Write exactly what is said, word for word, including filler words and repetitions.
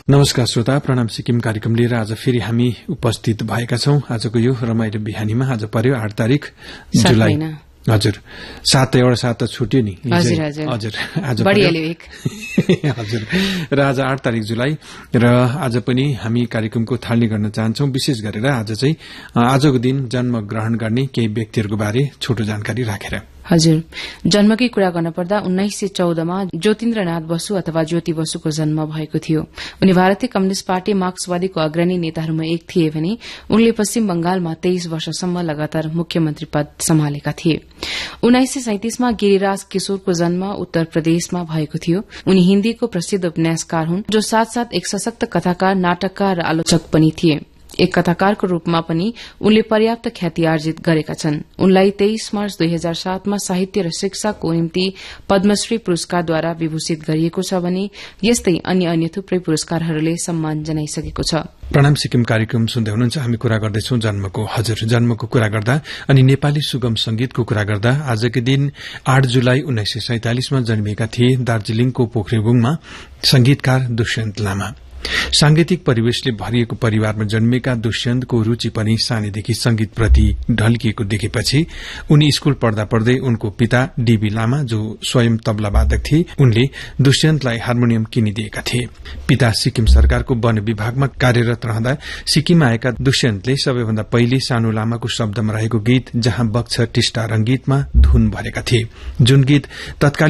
नमस्कार श्रोता, प्रणाम सिक्किम कार्यक्रम लिएर आज फेरि हामी उपस्थित भएका छौं। आजको यो रमाइलो बिहानीमा आज पर्यो आठ तारिक जुलाई। हजुर, सात एउटा सात त छुट्यो नि। हजुर हजुर हजुर आज एक हजुर र आज आठ तारिक जुलाई र आज पनि हामी कार्यक्रमको थालनी गर्न चाहन्छौं। विशेष गरेर आज चाहिँ आजको दिन जन्म ग्रहण गर्ने केही व्यक्तिहरूको बारे छोटो जानकारी राखेर। हजुर, जन्मकै कुरा गर्न पर्दा उन्नाइस सय चौधमा ज्योतिन्द्रनाथ बसु अथवा ज्योति बसुको जन्म भएको थियो। उनी भारतीय कम्युनिष्ट पार्टी मार्क्सवादीको अग्रणी नेताहरूमा एक थिए भने उनले पश्चिम बंगालमा तेइस वर्षसम्म लगातार मुख्यमन्त्री पद सम्हालेका थिए। उन्नाइस सय सैंतिसमा गिरिराज किशोरको जन्म उत्तर प्रदेशमा भएको थियो। उनी हिन्दीको प्रसिद्ध उपन्यासकार हुन्, जो साथसाथ एक सशक्त कथाकार, नाटककार र आलोचक पनि थिए। एक कथाकारको रूपमा पनि उनले पर्याप्त ख्याति आर्जित गरेका छन्। उनलाई तेइस मार्च दुई हजार सातमा साहित्य र शिक्षाको निम्ति पद्मश्री पुरस्कारद्वारा विभूषित गरिएको छ भने यस्तै अन्य अन्य थुप्रै पुरस्कारहरूले सम्मान जनाइसकेको छ। प्रणाम सिक्किम कार्यक्रम सुन्दै हुनुहुन्छ। हामी कुरा गर्दैछौं जन्मको। हजुर, जन्मको कुरा गर्दा अनि नेपाली सुगम संगीतको कुरा गर्दा आजकै दिन आठ जुलाई उन्नाइस सय सैंतालिसमा जन्मिएका थिए दार्जीलिङको पोखरेबुङमा संगीतकार दुष्यन्त लामा। सांगीतिक परिवेशले भरिएको परिवारमा जन्मेका दुष्यन्तको रूचि पनि सानैदेखि संगीतप्रति ढल्किएको देखेपछि उनी स्कूल पढ्दा पढ्दै उनको पिता डीबी लामा, जो स्वयं तबलावादक थिए, उनले दुष्यन्तलाई हार्मोनियम किनिदिएका थिए। पिता सिक्किम सरकारको वन विभागमा कार्यरत रहँदा सिक्किममा आएका दुष्यन्तले सबैभन्दा पहिले सानु लामाको शब्दमा रहेको गीत जहाँ बग्छ टिस्टा रंगीतमा धुन भरेका थिए, जुन गीत तत्कालीन